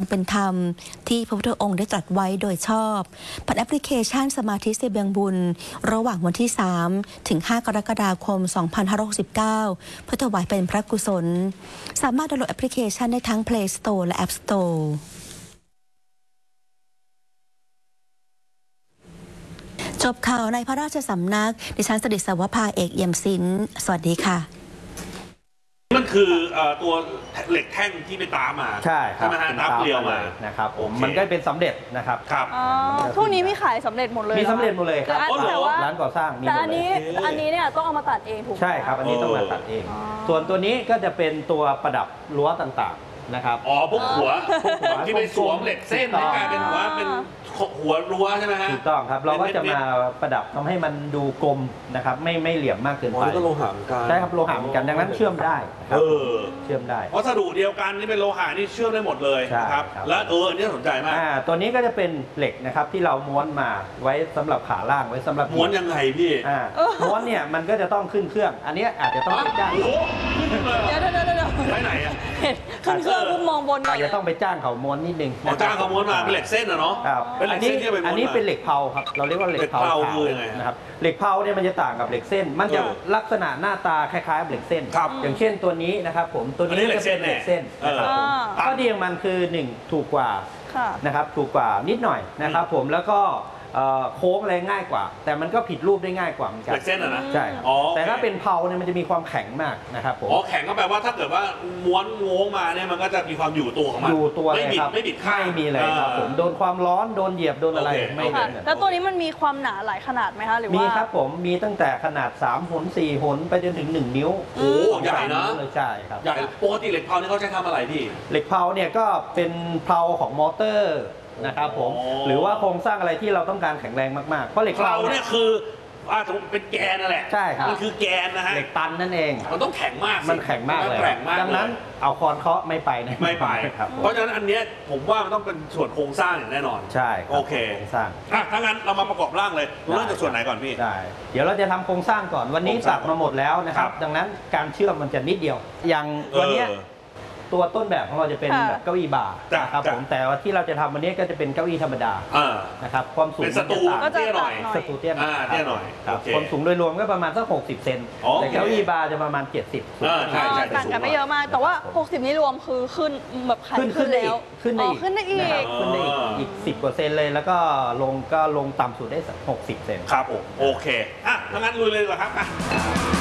เป็นธรรมที่พระพุทธองค์ได้ตรัสไว้โดยชอบผ่านแอปพลิเคชันสมาธิเสบียงบุญระหว่างวันที่ 3 ถึง 5 กรกฎาคม 2569 เพื่อถวายเป็นพระกุศลสามารถดาวน์โหลดแอปพลิเคชันได้ทั้ง Play Store และ App Storeจบข่าวในพระราชสำนักดิฉันสดิษฐ์ สวภาเอกเอี่ยมศิลป์สวัสดีค่ะมันคือตัวเหล็กแท่งที่ไปตามมาใช่ครับไหมฮะนับเกลียวมานะครับผมมันก็เป็นสำเร็จนะครับครับทุกนี้มีขายสำเร็จหมดเลยมีสำเร็จหมดเลยครับแต่ว่าร้านก่อสร้างมีแต่อันนี้เนี่ยต้องเอามาตัดเองถูกไหมใช่ครับอันนี้ต้องมาตัดเองส่วนตัวนี้ก็จะเป็นตัวประดับรั้วต่างๆนะครับพวกหัวที่ไปสวมเหล็กเส้นให้กลายเป็นหัวรั้วใช่ไหมฮะถูกต้องครับเราก็จะมาประดับทำให้มันดูกลมนะครับไม่เหลี่ยมมากเกินไปก็โลหะเหมือนกันใช่ครับโลหะเหมือนกันดังนั้นเชื่อมได้เชื่อมได้วัสดุเดียวกันนี่เป็นโลหะนี่เชื่อมได้หมดเลยนะครับแล้วอันนี้สนใจมากตัวนี้ก็จะเป็นเหล็กนะครับที่เราม้วนมาไว้สำหรับขาล่างไว้สำหรับม้วนยังไงพี่ม้วนเนี่ยมันก็จะต้องขึ้นเครื่องอันนี้อาจจะต้องไปจ้างเดี๋ยวไปไหนอ่ะขึ้นเครื่องมองบนอาจจะต้องไปจ้างเขาม้วนนิดนึงจ้างเขาม้วนมาเป็นเหล็กเส้นเนาะเป็นเหล็กเส้นที่อันนี้เป็นเหล็กเผาครับเราเรียกว่าเหล็กเผานะครับเหล็กเผาเนี่ยมันจะต่างกับเหล็กเส้นมันจะลักษณะหน้าตาคล้ายๆเหล็กเส้นอย่างเช่นตัวนี้นะครับผมตัวนี้จะเป็นเหล็กเส้นนะครับข้อดีของมันคือ1ถูกกว่านะครับถูกกว่านิดหน่อยนะครับผมแล้วก็โค้งอะไรง่ายกว่าแต่มันก็ผิดรูปได้ง่ายกว่าเหมือนกันเหล็กเส้นนะใช่แต่ถ้าเป็นเผาเนี่ยมันจะมีความแข็งมากนะครับผมแข็งก็แปลว่าถ้าเกิดว่าม้วนโง้งมาเนี่ยมันก็จะมีความอยู่ตัวของมันอยู่ตัวเลยครับไม่บิดข้างไม่มีเลยครับผมโดนความร้อนโดนเหยียบโดนอะไรไม่ค่ะแล้วตัวนี้มันมีความหนาหลายขนาดไหมคะหรือว่ามีครับผมมีตั้งแต่ขนาด3 หน 4 หนไปจนถึง1 นิ้วโอ้ใหญ่นะใช่ครับใหญ่ปกติเหล็กเผานี่เขาใช้ทำอะไรพี่เหล็กเผาเนี่ยก็เป็นเผาของมอเตอร์นะครับผมหรือว่าโครงสร้างอะไรที่เราต้องการแข็งแรงมากๆเพราะเหล็กเผาเนี่ยคือเป็นแกนนั่นแหละใช่ครับมันคือแกนนะฮะเหล็กตันนั่นเองมันต้องแข็งมากมันแข็งมากเลยดังนั้นเอาคอนเคาะไม่ไปนะไม่ไปครับเพราะฉะนั้นอันนี้ผมว่ามันต้องเป็นส่วนโครงสร้างอย่างแน่นอนใช่โอเคโครงสร้างถ้างั้นเรามาประกอบร่างเลยเริ่มจากส่วนไหนก่อนพี่ได้เดี๋ยวเราจะทำโครงสร้างก่อนวันนี้ตัดมาหมดแล้วนะครับดังนั้นการเชื่อมมันจะนิดเดียวอย่างวันนี้ตัวต้นแบบของเราจะเป็นแบบเก้าอี้บาร์นะครับผมแต่ว่าที่เราจะทำวันนี้ก็จะเป็นเก้าอี้ธรรมดานะครับความสูงเป็นสตูเตี้ยหน่อยสตูเตี้ยหน่อยความสูงโดยรวมก็ประมาณสัก60 เซนแต่เก้าอี้บาร์จะประมาณ70 ต่างกันไม่เยอะมากแต่ว่า60นี้รวมคือขึ้นแบบขึ้นแล้วขึ้นได้อีก10 กว่าเซนเลยแล้วก็ลงต่ำสุดได้60 เซนครับผมโอเคถ้างั้นลุยเลยเหรอครับ